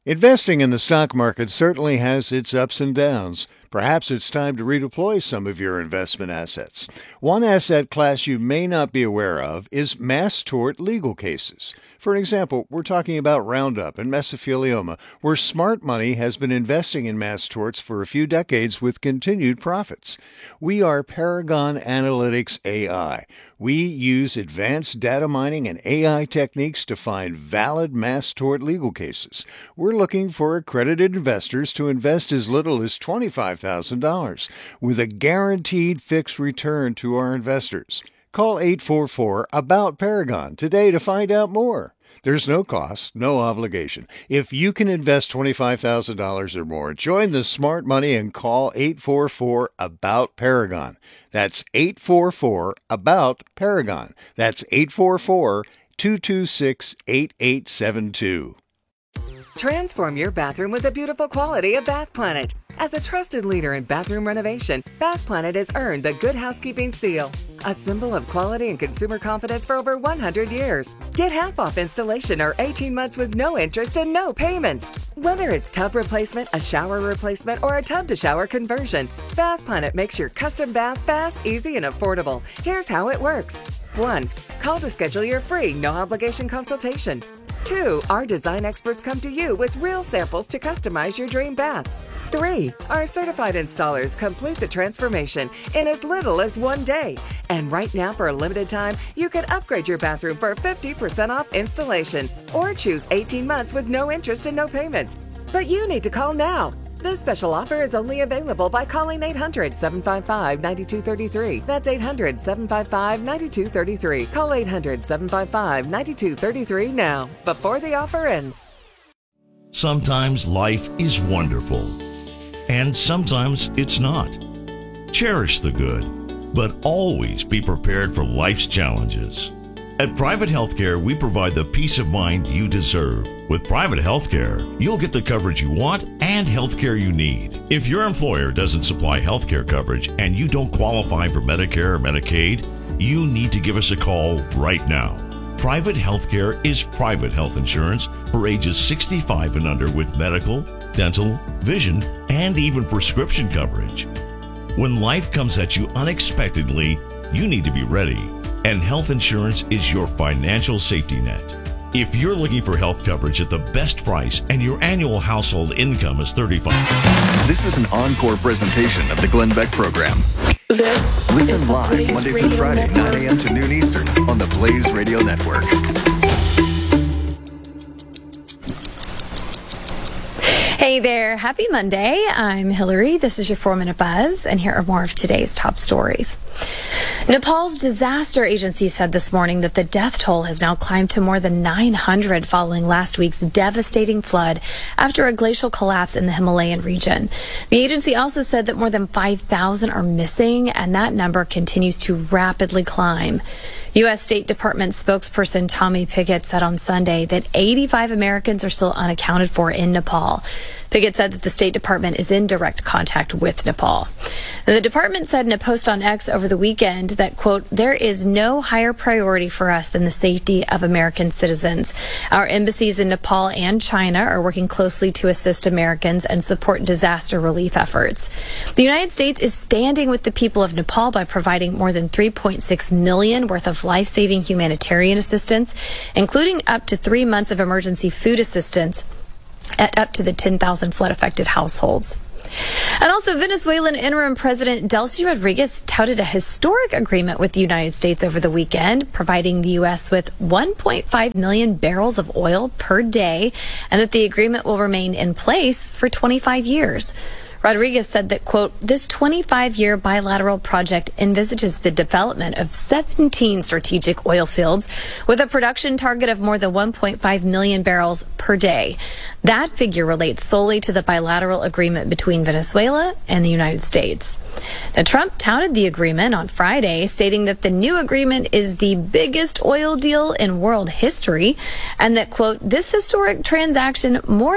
Investing in the stock market certainly has its ups and downs. Perhaps it's time to redeploy some of your investment assets. One asset class you may not be aware of is mass tort legal cases. For example, we're talking about Roundup and mesothelioma, where smart money has been investing in mass torts for a few decades with continued profits. We are Paragon Analytics AI. We use advanced data mining and AI techniques to find valid mass tort legal cases. We're looking for accredited investors to invest as little as $25,000 with a guaranteed fixed return to our investors. Call 844-ABOUT-PARAGON today to find out more. There's no cost, no obligation. If you can invest $25,000 or more, join the smart money and call 844-ABOUT-PARAGON. That's 844-ABOUT-PARAGON. That's 844-226-8872. Transform your bathroom with the beautiful quality of Bath Planet. As a trusted leader in bathroom renovation, Bath Planet has earned the Good Housekeeping seal, a symbol of quality and consumer confidence for over 100 years. Get half off installation or 18 months with no interest and no payments. Whether it's tub replacement, a shower replacement, or a tub-to-shower conversion, Bath Planet makes your custom bath fast, easy, and affordable. Here's how it works. 1. Call to schedule your free, no-obligation consultation. 2. Our design experts come to you with real samples to customize your dream bath. 3. Our certified installers complete the transformation in as little as 1 day. And right now, for a limited time, you can upgrade your bathroom for 50% off installation or choose 18 months with no interest and no payments. But you need to call now. This special offer is only available by calling 800-755-9233. That's 800-755-9233. Call 800-755-9233 now, before the offer ends. Sometimes life is wonderful, and sometimes it's not. Cherish the good, but always be prepared for life's challenges. At Private Healthcare, we provide the peace of mind you deserve. With Private Healthcare, you'll get the coverage you want and healthcare you need. If your employer doesn't supply healthcare coverage and you don't qualify for Medicare or Medicaid, you need to give us a call right now. Private Healthcare is private health insurance for ages 65 and under with medical, dental, vision, and even prescription coverage. When life comes at you unexpectedly, you need to be ready, and health insurance is your financial safety net. If you're looking for health coverage at the best price and your annual household income is $35,000. This is an encore presentation of the Glenn Beck program. Listen live Monday through Friday, 9 a.m. to noon Eastern on the Blaze Radio Network. Hey there, happy Monday. I'm Hillary. This is your 4-Minute Buzz, and here are more of today's top stories. Nepal's disaster agency said this morning that the death toll has now climbed to more than 900 following last week's devastating flood after a glacial collapse in the Himalayan region. The agency also said that more than 5,000 are missing, and that number continues to rapidly climb. U.S. State Department spokesperson Tommy Pickett said on Sunday that 85 Americans are still unaccounted for in Nepal. Pickett said that the State Department is in direct contact with Nepal. The department said in a post on X over the weekend that, quote, there is no higher priority for us than the safety of American citizens. Our embassies in Nepal and China are working closely to assist Americans and support disaster relief efforts. The United States is standing with the people of Nepal by providing more than $3.6 million worth of life-saving humanitarian assistance, including up to 3 months of emergency food assistance at up to the 10,000 flood-affected households. And also, Venezuelan interim President Delcy Rodriguez touted a historic agreement with the United States over the weekend, providing the U.S. with 1.5 million barrels of oil per day, and that the agreement will remain in place for 25 years. Rodriguez said that, quote, this 25-year bilateral project envisages the development of 17 strategic oil fields with a production target of more than 1.5 million barrels per day. That figure relates solely to the bilateral agreement between Venezuela and the United States. Now, Trump touted the agreement on Friday, stating that the new agreement is the biggest oil deal in world history and that, quote, this historic transaction more